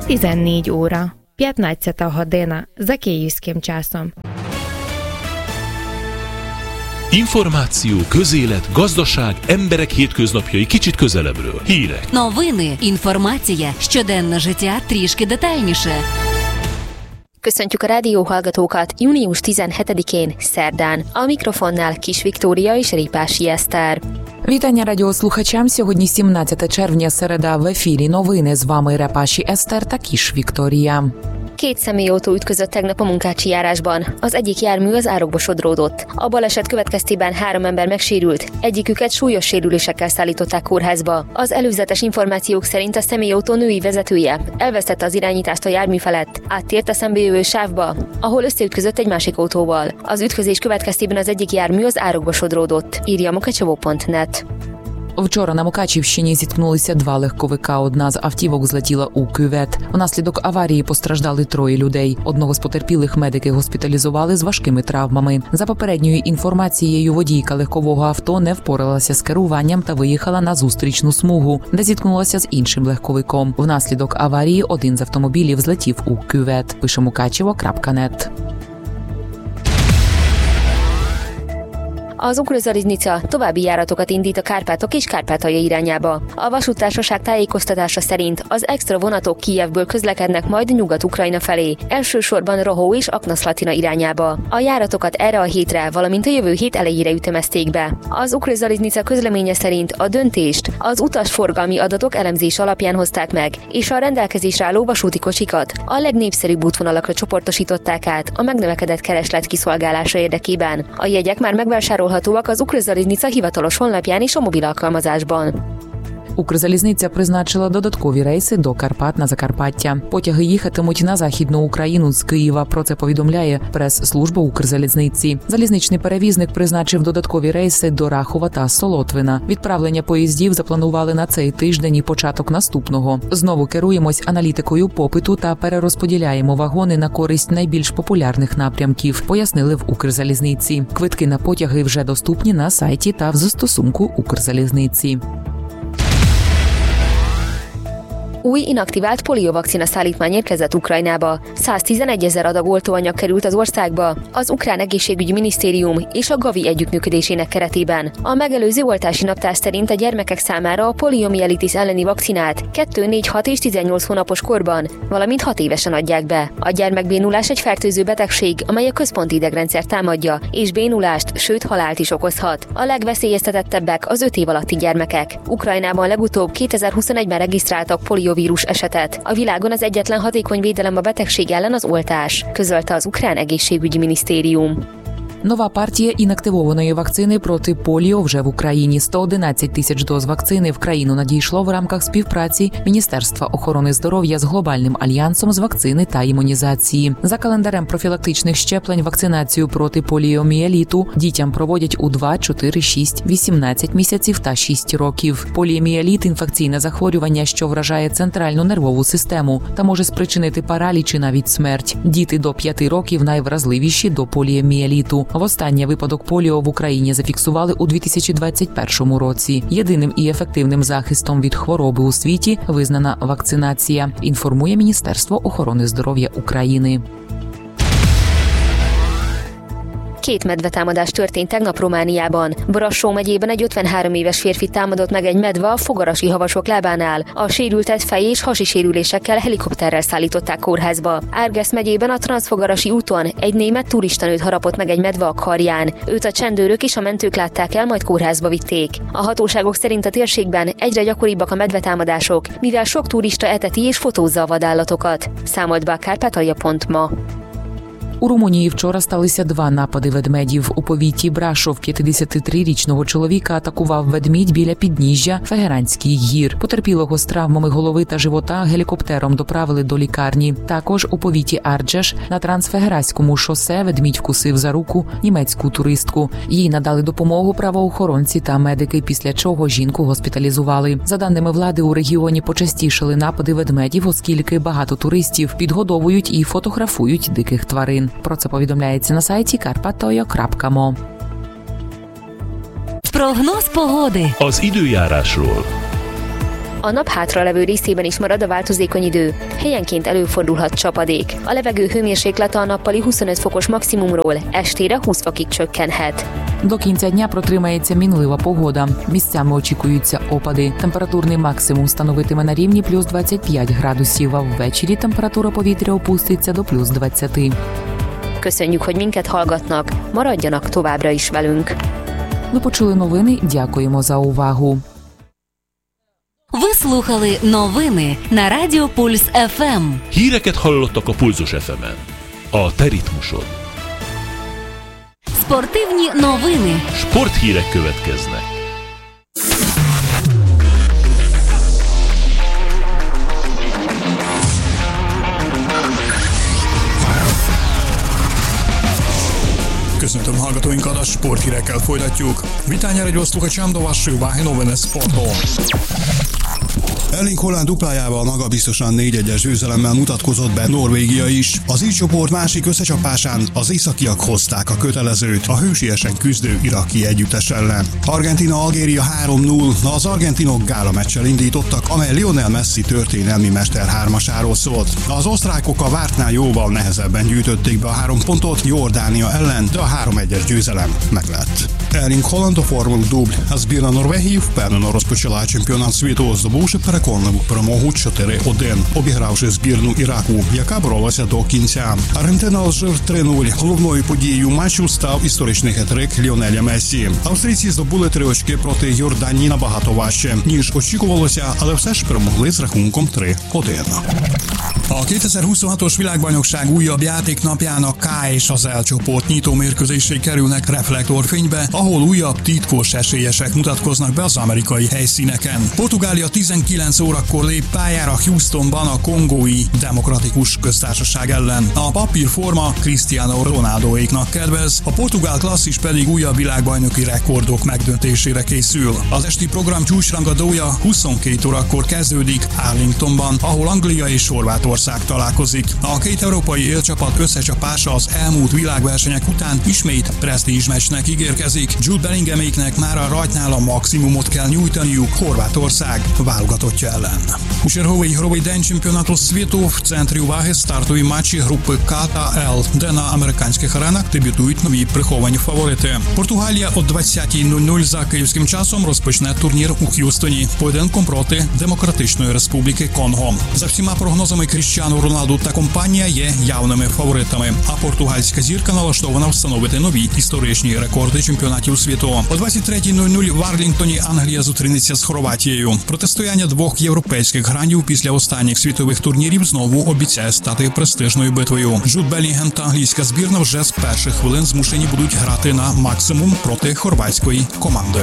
14 óra. 15 година за київським часом. Információ, közélet, gazdaság, emberek hétköznapjai kicsit közelebbről. Hírek. Новини, інформація, щоденне життя трішки детальніше. Köszöntjük a rádióhallgatókat június 17-én, szerdán. A mikrofonnál Kis Viktória és Ripási Eszter. Вітання радіослухачам. Сьогодні 17 червня, середа, в ефірі новини. З вами Репаші Eszter та Kis Viktória. Két személyautó ütközött tegnap a Munkácsi járásban. Az egyik jármű az árokba sodródott. A baleset következtében 3 ember megsérült, egyiküket súlyos sérülésekkel szállították kórházba. Az előzetes információk szerint a személyautó női vezetője elvesztette az irányítást a jármű felett, áttért a szembejövő sávba, ahol összeütközött egy másik autóval. Az ütközés következtében az egyik jármű az árokba sodródott, írja Mukачево.net. Вчора на Мукачівщині зіткнулися 2 легковика. Одна з автівок злетіла у кювет. Внаслідок аварії постраждали 3 людей. Одного з потерпілих медики госпіталізували з важкими травмами. За попередньою інформацією, водійка легкового авто не впоралася з керуванням та виїхала на зустрічну смугу, де зіткнулася з іншим легковиком. Внаслідок аварії один з автомобілів злетів у кювет. Пише Mukачево.net. Az Ukr-Zaliznica további járatokat indít a Kárpátok és Kárpátalja irányába. A vasúttársaság tájékoztatása szerint az extra vonatok Kijevből közlekednek majd Nyugat-Ukrajna felé, elsősorban Rahó és Aknaszlatina irányába. A járatokat erre a hétre, valamint a jövő hét elejére ütemezték be. Az Ukr-Zaliznica közleménye szerint a döntést az utasforgalmi adatok elemzés alapján hozták meg, és a rendelkezésre álló vasúti kocsikat a legnépszerűbb útvonalakra csoportosították át a megnövekedett kereslet kiszolgálása érdekében. A jegyek már megvásárolhatóak az Ukr-Zaliznica hivatalos honlapján és a mobil alkalmazásban. Укрзалізниця призначила додаткові рейси до Карпат на Закарпаття. Потяги їхатимуть на Західну Україну з Києва. Про це повідомляє прес-служба Укрзалізниці. Залізничний перевізник призначив додаткові рейси до Рахова та Солотвина. Відправлення поїздів запланували на цей тиждень і початок наступного. Знову керуємось аналітикою попиту та перерозподіляємо вагони на користь найбільш популярних напрямків, пояснили в Укрзалізниці. Квитки на потяги вже доступні на сайті та в zastosунку Укрзалізниці. Új inaktivált polióvakcina szállítmány érkezett Ukrajnába. 111 000 adag oltóanyag került az országba az Ukrán Egészségügyi Minisztérium és a Gavi együttműködésének keretében. A megelőző oltási naptár szerint a gyermekek számára a poliomielitis elleni vakcinát 2, 4, 6 és 18 hónapos korban, valamint 6 évesen adják be. A gyermekbénulás egy fertőző betegség, amely a központi idegrendszert támadja, és bénulást, sőt halált is okozhat. A legveszélyeztetettebbek az 5 év alatti gyermekek. Ukrajnában legutóbb 2021-ben regisztráltak poliovírus esetet. A világon az egyetlen hatékony védelem a betegség ellen az oltás, közölte az Ukrán Egészségügyi Minisztérium. Нова партія інактивованої вакцини проти поліо вже в Україні. 111 тисяч доз вакцини в країну надійшло в рамках співпраці Міністерства охорони здоров'я з Глобальним альянсом з вакцини та імунізації. За календарем профілактичних щеплень вакцинацію проти поліомієліту дітям проводять у 2, 4, 6, 18 місяців та 6 років. Поліомієліт – інфекційне захворювання, що вражає центральну нервову систему та може спричинити параліч і навіть смерть. Діти до 5 років найвразливіші до поліомієліту. Востаннє випадок поліо в Україні зафіксували у 2021 році. Єдиним і ефективним захистом від хвороби у світі визнана вакцинація, інформує Міністерство охорони здоров'я України. 2 medvetámadás történt tegnap Romániában. Brassó megyében egy 53 éves férfi támadott meg egy medve a Fogarasi havasok lábánál. A sérültet fej- és hasi sérülésekkel helikopterrel szállították kórházba. Árgesz megyében a Transfogarasi úton egy német turistanőt harapott meg egy medve a karján. Őt a csendőrök és a mentők látták el, majd kórházba vitték. A hatóságok szerint a térségben egyre gyakoribbak a medvetámadások, mivel sok turista eteti és fotózza a vadállatokat. Számolt be a Kárpátalja.ma. У Румунії вчора сталися 2 напади ведмедів. У повіті Брашов 53-річного чоловіка атакував ведмідь біля підніжжя Фегеранських гір. Потерпілого з травмами голови та живота гелікоптером доправили до лікарні. Також у повіті Арджеш на Трансфегераському шосе ведмідь вкусив за руку німецьку туристку. Їй надали допомогу правоохоронці та медики, після чого жінку госпіталізували. За даними влади, у регіоні почастішали напади ведмедів, оскільки багато туристів підгодовують і фотографують диких тварин. Про це повідомляється на сайті karpatoja.mo. Прогноз погоди. Az időjárásról. A nap hátralevő részében is marad a változékony idő, helyenként előfordulhat csapadék. A levegő hőmérséklete a nappali 25 fokos maximumról estére 20 fokig csökkenhet. До кінця дня протримається мінлива погода. Місцями очікуються опади. Температурний максимум становитиме на рівні плюс 25 градусів, а ввечері температура повітря опуститься до плюс 20. Köszönjük, hogy minket hallgatnak, maradjanak továbbra is velünk. Ви почули новини, дякуємо за увагу. Ви слухали новини на Радіо Пульс ФМ. Híreket hallottak a Pulzus FM-en. A te ritmusod. Спортивні новини. Sporthírek következnek. Köszöntöm hallgatóinkat, a sporthírekkel folytatjuk. Witania Radio słuchaczom do waszej uwagi nowiny sportu. Erling Haaland duplájával magabiztosan 4-1-es győzelemmel mutatkozott be Norvégia is. Az így csoport másik összecsapásán az északiak hozták a kötelezőt a hősiesen küzdő iraki együttes ellen. Argentína-Algéria 3-0, az argentinok gálameccsel indítottak, amely Lionel Messi történelmi mester hármasáról szólt. Az osztrákok a vártnál jóval nehezebben gyűjtötték be a 3 pontot Jordánia ellen, de a 3-1-es győzelem meglett. Erling Haaland оформив дубль, а збірна Норвегії впевнено розпочала чемпіонат світу, здобувши переконливу перемогу 4-1, обігравши збірну Іраку, яка боролася до кінця. Аргентина Алжир 3-0. Головною подією матчу став історичний хет-трик Ліонеля Мессі. Австрійці здобули 3 очки проти Йорданії набагато важче, ніж очікувалося, але все ж перемогли з рахунком 3-1. A 2026-os világbajnokság újabb játéknapjának K és az L csoport nyitó mérkőzései kerülnek reflektorfénybe, ahol újabb titkos esélyesek mutatkoznak be az amerikai helyszíneken. Portugália 19 órakor lép pályára Houstonban a Kongói Demokratikus Köztársaság ellen. A papírforma Cristiano Ronaldoéknak kedvez, a portugál klasszis pedig újabb világbajnoki rekordok megdöntésére készül. Az esti program csúcsrangadója 22 órakor kezdődik Arlingtonban, ahol Anglia és Horvátország találkozik. A két európai élcsapat összecsapása az elmúlt világversenyek után ismét presztízs meccsnek ígérkezik. Jude Bellinghaméknek már a rajtnál a maximumot kell nyújtaniuk Horvátország válogatottja ellen. У черговий ігровий день чемпіонату світу в центрі уваги стартові матчі групи К та Л, де на американських аренах дебютують нові приховані фаворити. Португалія о 20:00 за київським часом розпочне турнір у Х'юстоні поєдинком проти Демократичної Республіки Конго. За всіма прогнозами Кріштіану Роналду та компанія є явними фаворитами, а португальська зірка налаштована встановити нові історичні рекорди чемпіонатів світу. О 23:00 в Арлінгтоні Англія зустрінеться з Хорватією. Протистояння двох європейських грандів після останніх світових турнірів знову обіцяє стати престижною битвою. Джуд Белінгем та англійська збірна вже з перших хвилин змушені будуть грати на максимум проти хорвátської команди.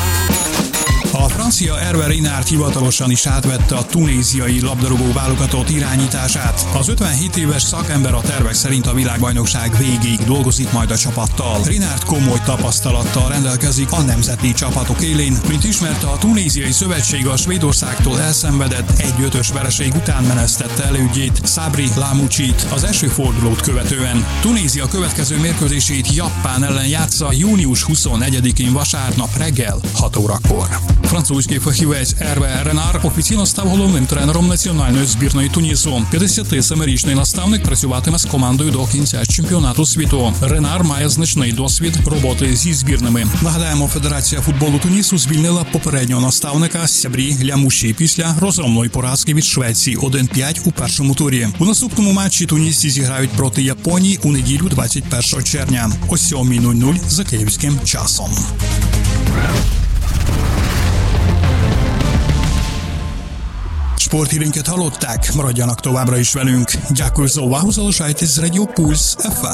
A francia Hervé Renard hivatalosan is átvette a tunéziai labdarúgó válogatott irányítását. Az 57 éves szakember a tervek szerint a világbajnokság végéig dolgozik majd a csapattal. Renard komoly tapasztalattal rendelkezik a nemzeti csapatok élén. Mint ismerte, a tunéziai szövetség a Svédországtól elszenvedett 1-5-ös vereség után menesztette elődjét, Sabri Lamouchit az első fordulót követően. Tunézia következő mérkőzését Japán ellen játsza június 24-én vasárnap reggel 6 órakor. Французький фахівець Ерве Ренар офіційно став головним тренером національної збірної Тунісу. 57-річний наставник працюватиме з командою до кінця чемпіонату світу. Ренар має значний досвід роботи зі збірними. Нагадаємо, Федерація футболу Тунісу звільнила попереднього наставника Сябрі Лямуші після розгромної поразки від Швеції 1-5 у першому турі. У наступному матчі тунісці зіграють проти Японії у неділю 21 червня о 7:00 за київським часом. Sporthírinket hallották, maradjanak továbbra is velünk. Дякую за увагу, залишайтесь з Радіо Пульс ФМ.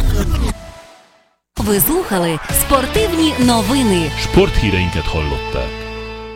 Ви слухали спортивні новини. Sporthíreinket hallották.